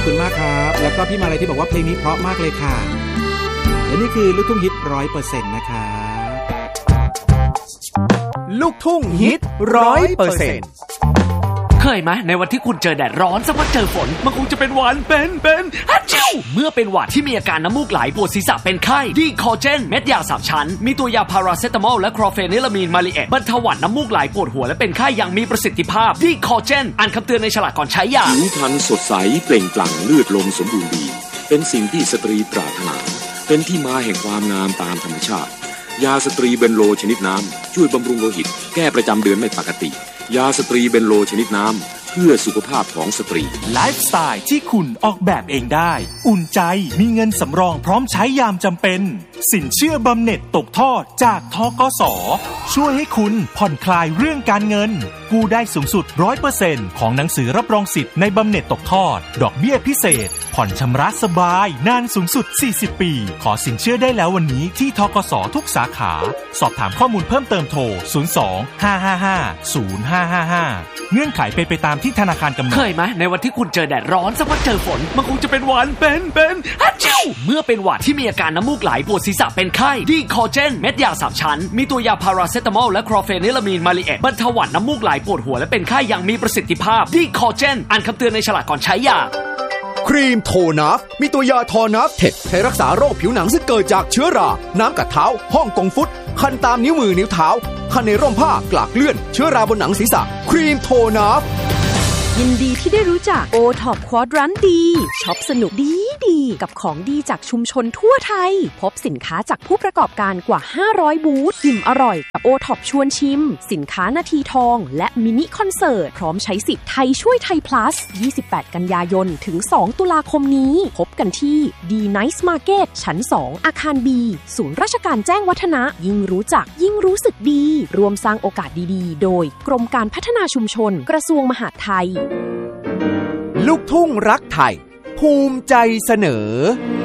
คุณมากครับแล้วก็พี่มาลัยที่บอกว่าเพลงนี้เพราะมากเลยค่ะและนี่คือลูกทุ่งฮิต 100% นะครับลูกทุ่งฮิต 100% เคยไหมในวันที่คุณเจอแดดร้อนสักวันเจอฝนมันคงจะเป็นหวานเป็นฮัจจิวเมื่อเป็นหวัดที่มีอาการน้ำมูกไหลปวดศีรษะเป็นไข้ดีคอเจนเม็ดยา3ชั้นมีตัวยาพาราเซตามอลและคลอเฟนิลามีนมาลิเอตบรรเทาหวัดน้ำมูกไหลปวดหัวและเป็นไข้อย่างมีประสิทธิภาพดีคอเจนอ่านคำเตือนในฉลากก่อนใช้ยาผิวพรรณสดใสเปล่งปลั่งเลือดลมสมบูรณ์ดีเป็นสิ่งที่สตรีปรารถนาเป็นที่มาแห่งความงามตามธรรมชาติยาสตรีเบนโลชนิดน้ำช่วยบำรุงโลหิตแก้ประจำเดือนไม่ปกติยาสตรีเบนโลชนิดน้ำเพื่อสุขภาพของสตรีไลฟ์สไตล์ที่คุณออกแบบเองได้อุ่นใจมีเงินสำรองพร้อมใช้ยามจำเป็นสินเชื่อบำเหน็จตกทอดจากธกส.ช่วยให้คุณผ่อนคลายเรื่องการเงินกู้ได้สูงสุด 100% ของหนังสือรับรองสิทธิ์ในบำเหน็จตกทอดดอกเบี้ยพิเศษผ่อนชำระสบายนานสูงสุด40ปีขอสินเชื่อได้แล้ววันนี้ที่ธกส.ทุกสาขาสอบถามข้อมูลเพิ่มเติมโทร02-555-0555เงื่อนไขเป็นไปตามที่ธนาคารกำหนดเคยไหมในวันที่คุณเจอแดดร้อนสักวันเจอฝนมันคงจะเป็นหวานเป็นฮัจจิวเมื่อเป็นหวัดที่มีอาการน้ำมูกไหลปวดศีรษะเป็นไข้ดีคอเจนเม็ดยา3ชั้นมีตัวยาพาราเซตามอลและคลอเฟนิลามีนมาลิเอตบรรเทาหวัดน้ำมูกไหลปวดหัวและเป็นไข้อย่างมีประสิทธิภาพดีคอเจนอ่านคำเตือนในฉลากก่อนใช้ยาครีมโทนัฟมีตัวยาทอนัฟเทคใช้รักษาโรคผิวหนังซึ่งเกิดจากเชื้อราน้ำกัดเท้าฮ่องกงฟุตคันตามนิ้วมือนิ้วเท้าคันในร่มผ้ากลากเลื่อนเชื้อราบนหนังศีรษะครีมโทนัฟยินดีที่ได้รู้จัก O-Top Quadrant D ช็อปสนุกดีกับของดีจากชุมชนทั่วไทยพบสินค้าจากผู้ประกอบการกว่า500บูธอิ่มอร่อยกับ O-Top ชวนชิมสินค้านาทีทองและมินิคอนเสิร์ตพร้อมใช้สิทธิ์ไทยช่วยไทย plus 28 กันยายนถึง2ตุลาคมนี้พบกันที่ D Nice Market ชั้น 2 อาคาร B ศูนย์ราชการแจ้งวัฒนะยิ่งรู้จักยิ่งรู้สึกดีรวมสร้างโอกาสดีๆโดยกรมการพัฒนาชุมชนกระทรวงมหาดไทยลูกทุ่งรักไทยภูมิใจเสนอ